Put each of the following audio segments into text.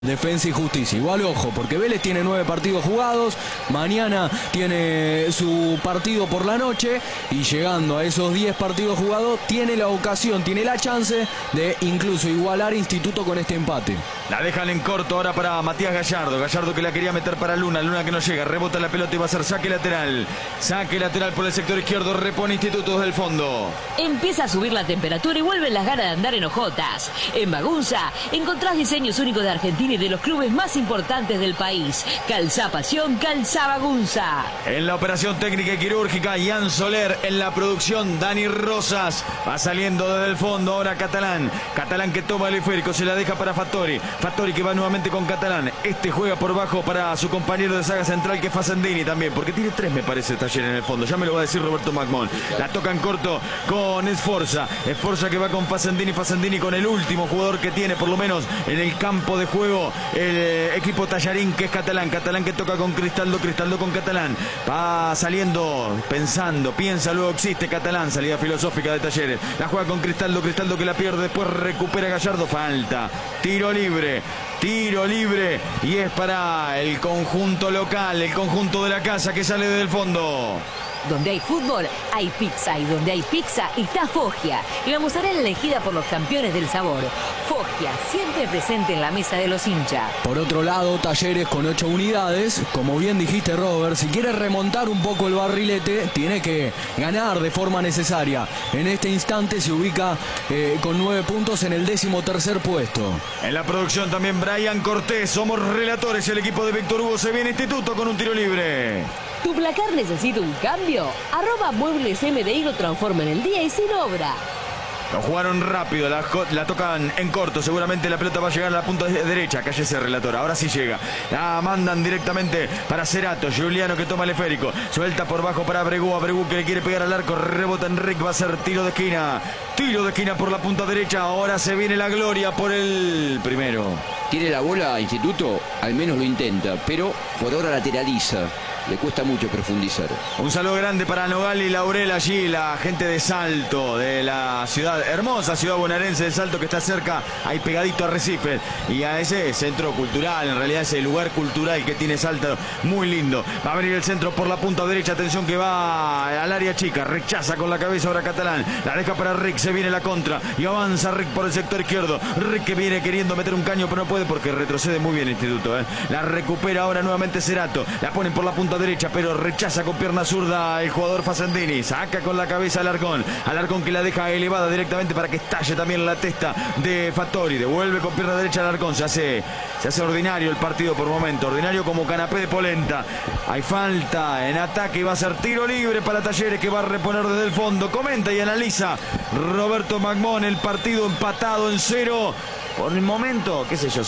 Defensa y Justicia. Igual ojo, porque Vélez tiene 9 partidos jugados, mañana tiene su partido por la noche y llegando a esos 10 partidos jugados tiene la ocasión, tiene la chance de incluso igualar Instituto con este empate. La dejan en corto ahora para Matías Gallardo. Gallardo que la quería meter para Luna. Luna que no llega. Rebota la pelota y va a ser saque lateral. Saque lateral por el sector izquierdo. Repone Instituto desde el fondo. Empieza a subir la temperatura y vuelven las ganas de andar en hojotas. En Bagunza encontrás diseños únicos de Argentina y de los clubes más importantes del país. Calzá Pasión, Calzá Bagunza. En la operación técnica y quirúrgica, Ian Soler. En la producción, Dani Rosas. Va saliendo desde el fondo ahora Catalán. Catalán que toma el esférico. Se la deja para Fattori. Fattori que va nuevamente con Catalán. Este juega por bajo para su compañero de saga central que es Facendini también. Porque tiene 3 me parece Taller en el fondo. Ya me lo va a decir Roberto Magmón. La toca en corto con Esforza. Esforza que va con Facendini. Facendini con el último jugador que tiene por lo menos en el campo de juego el equipo Tallarín que es Catalán. Catalán que toca con Cristaldo. Cristaldo con Catalán. Va saliendo pensando. Piensa luego existe Catalán. Salida filosófica de Talleres. La juega con Cristaldo. Cristaldo que la pierde. Después recupera Gallardo. Falta. Tiro libre. Tiro libre y es para el conjunto local, el conjunto de la casa que sale del fondo. Donde hay fútbol, hay pizza. Y donde hay pizza, está Foggia. Y la mozzarella elegida por los campeones del sabor. Foggia, siempre presente en la mesa de los hinchas. Por otro lado, Talleres con 8 unidades. Como bien dijiste, Robert, si quiere remontar un poco el barrilete, tiene que ganar de forma necesaria. En este instante se ubica con 9 puntos en el 13º puesto. En la producción también Brian Cortés. Somos relatores. El equipo de Víctor Hugo se viene Instituto con un tiro libre. ¿Tu placar necesita un cambio? @Muebles MDI lo transforma en el día y sin obra. Lo jugaron rápido, la tocan en corto. Seguramente la pelota va a llegar a la punta derecha. Cállese, relator. Ahora sí llega. La mandan directamente para Cerato. Juliano que toma el esférico. Suelta por bajo para Abregu. Abregu que le quiere pegar al arco. Rebota Enrique. Va a ser tiro de esquina. Tiro de esquina por la punta derecha. Ahora se viene la gloria por el primero. Tiene la bola Instituto, al menos lo intenta, pero por ahora lateraliza. Le cuesta mucho profundizar. Un saludo grande para Nogal y Laurel allí, la gente de Salto, de la ciudad, hermosa ciudad bonaerense de Salto que está cerca, ahí pegadito a Recife. Y a ese centro cultural, en realidad ese lugar cultural que tiene Salto, muy lindo. Va a venir el centro por la punta derecha, atención que va al área chica, rechaza con la cabeza ahora Catalán. La deja para Rick, se viene la contra y avanza Rick por el sector izquierdo. Rick que viene queriendo meter un caño, pero no puede porque retrocede muy bien Instituto. La recupera ahora nuevamente Cerato, la ponen por la punta derecha, pero rechaza con pierna zurda el jugador Facendini. Saca con la cabeza Alarcón. Alarcón que la deja elevada directamente para que estalle también la testa de Fattori. Devuelve con pierna derecha Alarcón. Se hace ordinario el partido por momento. Ordinario como canapé de polenta. Hay falta en ataque y va a ser tiro libre para Talleres que va a reponer desde el fondo. Comenta y analiza Roberto Magmón el partido empatado en 0. Por el momento, qué sé yo,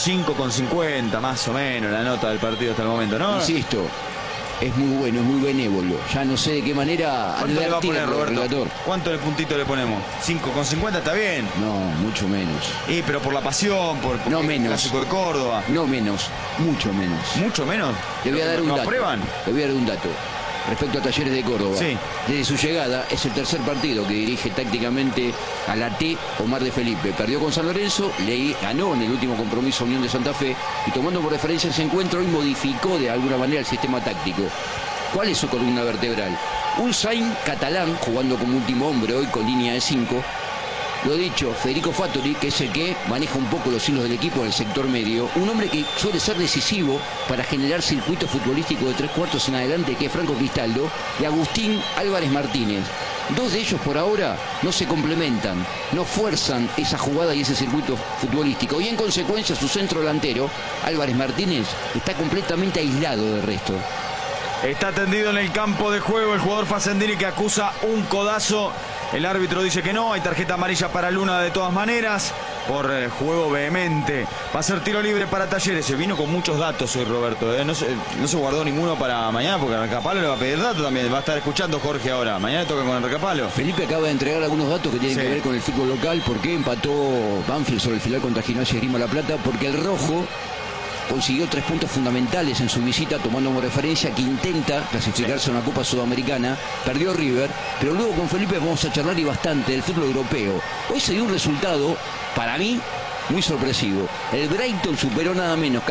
5,50 más o menos la nota del partido hasta el momento, ¿no? Insisto, es muy bueno, es muy benévolo. Ya no sé de qué manera. ¿Cuánto le va a poner, Roberto? ¿Cuánto de puntito le ponemos? 5,50 está bien. No, mucho menos. Pero por la pasión, por no el menos. Clásico de Córdoba. No menos, mucho menos. ¿Mucho menos? Le voy a dar un dato. ¿Aprueban? Le voy a dar un dato. Respecto a Talleres de Córdoba, sí. Desde su llegada es el tercer partido que dirige tácticamente a la T Omar de Felipe. Perdió con San Lorenzo, le ganó en el último compromiso Unión de Santa Fe y tomando por referencia ese encuentro hoy modificó de alguna manera el sistema táctico. ¿Cuál es su columna vertebral? Un Sain Catalán jugando como último hombre hoy con línea de 5. Lo dicho, Federico Fattori, que es el que maneja un poco los hilos del equipo en el sector medio, un hombre que suele ser decisivo para generar circuito futbolístico de 3/4 en adelante, que es Franco Cristaldo, y Agustín Álvarez Martínez. 2 de ellos por ahora no se complementan, no fuerzan esa jugada y ese circuito futbolístico. Y en consecuencia su centro delantero, Álvarez Martínez, está completamente aislado del resto. Está tendido en el campo de juego el jugador Facendini que acusa un codazo. El árbitro dice que no, hay tarjeta amarilla para Luna de todas maneras, por juego vehemente. Va a ser tiro libre para Talleres. Se vino con muchos datos hoy Roberto, no se guardó ninguno para mañana porque Arcapalo le va a pedir datos también. Va a estar escuchando Jorge ahora. Mañana toca con Arcapalo. Felipe acaba de entregar algunos datos que tienen que ver con el fútbol local. ¿Por qué empató Banfield sobre el final contra Gimnasia Esgrima La Plata? Porque el rojo consiguió 3 puntos fundamentales en su visita, tomando como referencia que intenta clasificarse a una Copa Sudamericana. Perdió River, pero luego con Felipe vamos a charlar y bastante del fútbol europeo. Hoy se dio un resultado, para mí, muy sorpresivo. El Brighton superó nada menos